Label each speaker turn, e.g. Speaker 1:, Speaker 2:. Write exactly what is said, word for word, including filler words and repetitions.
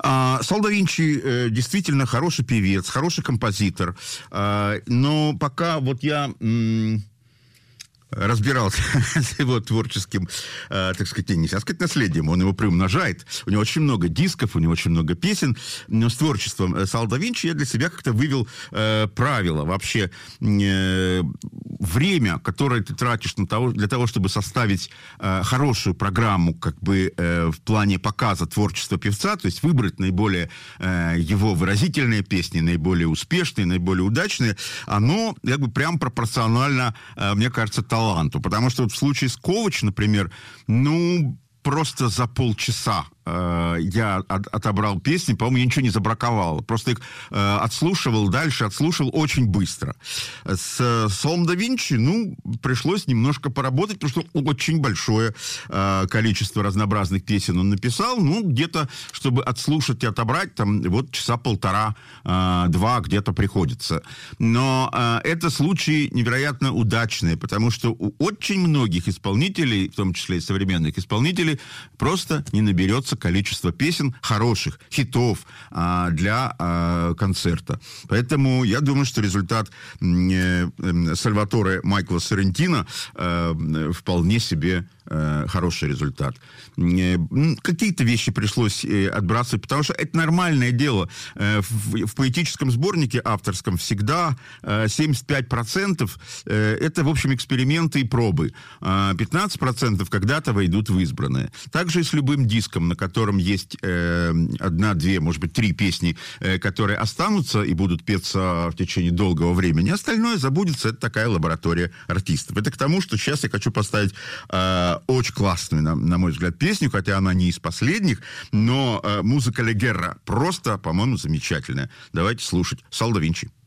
Speaker 1: Сал да Винчи действительно хороший певец, хороший композитор, но пока вот я разбирался с его творческим, э, так сказать, нельзя сказать, наследием. Он его приумножает. У него очень много дисков, у него очень много песен. Но с творчеством Сал да Винчи я для себя как-то вывел э, правила. Вообще, э, время, которое ты тратишь на того, для того, чтобы составить э, хорошую программу, как бы э, в плане показа творчества певца, то есть выбрать наиболее э, его выразительные песни, наиболее успешные, наиболее удачные, оно как бы прям пропорционально, э, мне кажется, таланту. Потому что вот в случае с Ковач, например, ну, просто за полчаса э, я от, отобрал песни, по-моему, я ничего не забраковал. Просто их э, отслушивал дальше, отслушал очень быстро. С Салом да Винчи, ну, пришлось немножко поработать, потому что очень большое э, количество разнообразных песен он написал. Ну, где-то, чтобы отслушать и отобрать, там, вот часа полтора-два э, где-то приходится. Но э, это случаи невероятно удачные, потому что у очень многих исполнителей, в том числе и современных исполнителей, просто не наберется количество песен хороших, хитов а, для а, концерта. Поэтому я думаю, что результат э, э, Сальваторе Майкла Соррентино э, вполне себе э, хороший результат. Э, какие-то вещи пришлось э, отбрасывать, потому что это нормальное дело. Э, в, в поэтическом сборнике авторском всегда э, семьдесят пять процентов э, это, в общем, эксперименты и пробы. Э, пятнадцать процентов когда-то войдут в избранное. Также и с любым диском, на котором есть э, одна, две, может быть, три песни, э, которые останутся и будут петься в течение долгого времени. Остальное забудется. Это такая лаборатория артистов. Это к тому, что сейчас я хочу поставить э, очень классную, на, на мой взгляд, песню, хотя она не из последних, но э, музыка Ле Герра просто, по-моему, замечательная. Давайте слушать Сал да Винчи.